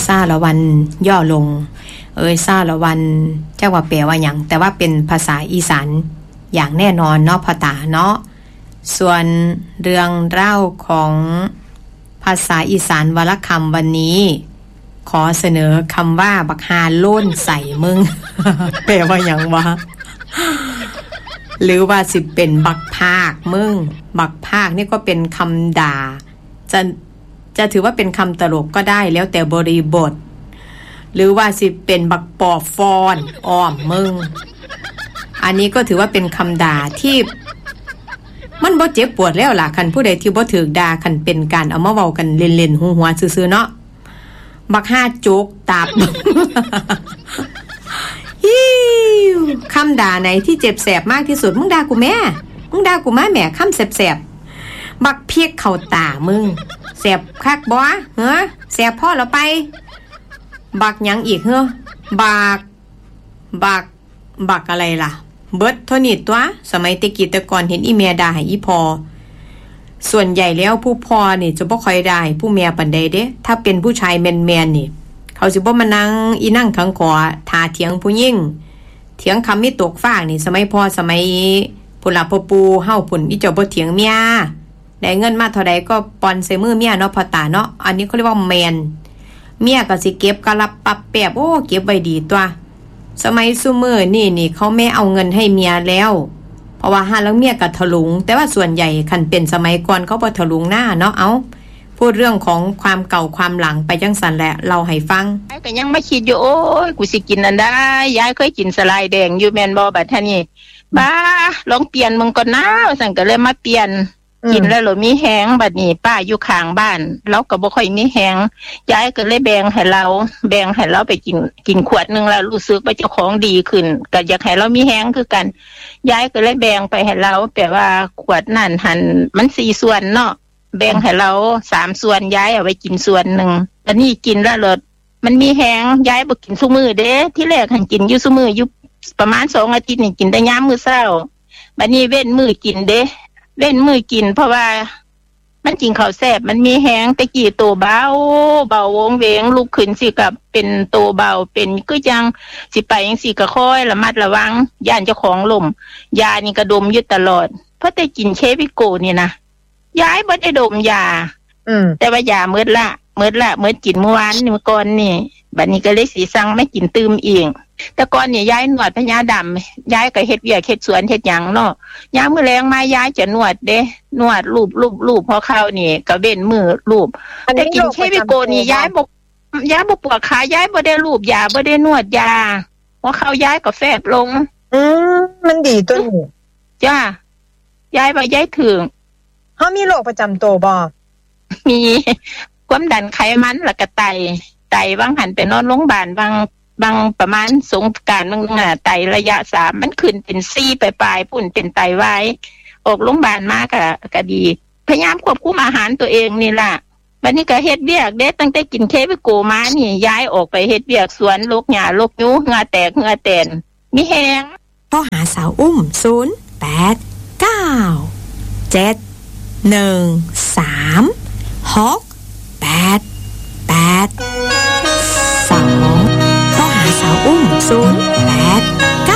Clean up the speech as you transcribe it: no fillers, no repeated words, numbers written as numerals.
ซาละวันย่อลงซาละวันจักว่าแปลว่าหยังแต่ว่าเป็นภาษาอีสานอย่างแน่นอนเนาะพ่อตาเนาะส่วนเรื่องเล่าของภาษาอีสานวรรณคำวันนี้ขอเสนอคำว่าบักฮาโล่นใส่มึง แปลว่าหยังวะ หรือว่าสิเป็นบักภาคมึงบักภาคนี่ก็เป็นคำด่าจะถือว่าเป็นคำตลกก็ได้แล้วแต่บริบทหรือว่าสิเป็นบักปอบฟอนอ้อมมึงอันนี้ก็ถือว่าเป็นคำด่าที่มันบ่เจ็บปวดแล้วล่ะคันผู้ใดที่บ่ถูกด่าคันเป็นการเอามาเว้ากันเล่นๆหัวๆซื่อๆเนาะบักห้าโจกตับ ฮิวคำด่าไหนที่เจ็บแสบมากที่สุดมึงด่ากูแม่มึงด่ากูมาแม่คำแสบๆบักเพียกเข้าตามึงแสบคักบ่เหรอแสบพ่อแล้วไปบักหยังอีกเหรอบักอะไรล่ะเบิดเท่านี้ตัวสมัยตะกี้ตะก่อนเห็นอีเมียด่าให้อีพอส่วนใหญ่แล้วผู้พ่อนี่จะบ่ค่อยได้ผู้เมียปานใดเด้ถ้าเป็นผู้ชายแมนๆนี่เขาสิบ่มานั่งอีนั่งขังขอทาเถียงผู้หญิงเถียงคำมีตกฟากนี่สมัยพ่อสมัยพุ่นล่ะพ่อปู่เฮาพุ่นอีเจ้าบ่เถียงเมียได้เงินมาเท่าใดก็ปอนใส่มือเมียเนาะพ่อตาเนาะอันนี้เขาเรียกว่าแมนเมียก็สิเก็บกะลับปับแปบโอ้เก็บไว้ดีตัวสมัยซุมื้อนี่เขาไม่เอาเงินให้เมียแล้วเพราะว่าหาแล้วเมียก็ถลุงแต่ว่าส่วนใหญ่คันเป็นสมัยก่อนเขาบ่ถลุงหน้าเนาะเอาพูดเรื่องของความเก่าความหลังไปจังซั่นแหละเราให้ฟังยายก็ยังมาคิดอยู่โอ้ยกูสิกินอันใดยายเคยกินสลายแดงอยู่แม่นบ่บัดท่านี้บ้าลองเปลี่ยนมึงก่อนนะสั่นก็เลยมาเปลี่ยนกินแล้วเหรอมีแฮงบัดนี้ป้าอยู่ข้างบ้านเราก็บ่ค่อยมีแฮงยายก็เลยแบ่งให้เราไปกินขวดนึงแล้วรู้สึกว่าเจ้าของดีขึ้นก็อยากให้เรามีแฮงคือกันยายก็เลยแบ่งไปให้เราแปลว่าขวดนั่นหั่นมัน4ส่วนเนาะแบ่งให้เรา3ส่วนยายเอาไว้กินส่วนนึงอันนี้กินแล้วมันมีแฮงยายบ่กินซุมื้อเด้ที่แรกหั่นกินอยู่ซุมื้ออยู่ประมาณ2อาทิตย์นี่กินแต่ยามมื้อเช้าบัดนี้เว้นมื้อกินเด้เว้นมือกินเพราะว่ามันกินข้าวแซ่บมันมีแห้งตะกี้โตเบาวงเวงลุกขึ้นสิกับเป็นโตเบาเป็นคือจังสิไปจังสิก็ค่อยระมัดระวังย่านเจ้าของล้มยานี่ก็ดมอยู่ตลอดเพราะแต่กินเควิโกนี่นะย้ายบ่ได้ดมยาแต่ว่ายามื้อกินเมื่อวานนี่เมื่อก่อนนี่บัดนี้ก็เลยสิสั่งไม่กินตื่มอีกแต่ก่อนนี่ยายนวดพญาดำยายก็เฮ็ดเวียกเฮ็ดสวนเฮ็ดหยังเนาะยามมื้อแลงมายายจะนวดเด้นวดรูปพอเข้านี่ก็เว้นมือรูปแต่กินเควิโกนี่ยายบ่ปวดขายายบ่ได้รูปยาบ่ได้นวดยาพอเข้ายายก็แฟบลงมันดีตัวนี้จ้ายายว่ายายถึงเฮามีโรคประจำตัวบ่มีความดันไขมันแล้วก็ไตบางหันไปนอนโรงพยาบาลบางประมาณสงกรานต์บางไตระยะ3มันขึ้นเป็น4ปลายๆปุ่นเป็นไตวายออกโรงพยาบาลมาก็ดีพยายามควบคุมอาหารตัวเองนี่ล่ะบัดนี้ก็เฮ็ดเวียกเด้ตั้งแต่กินเควิโกมานี่ย้ายออกไปเฮ็ดเวียกสวนลกหญ้าลกยูเหงื่อแตกเหงื่อแตนมีแฮงโทรหาสาวอุ้ม0891368822โทรหาสาวอุ้ม0891368822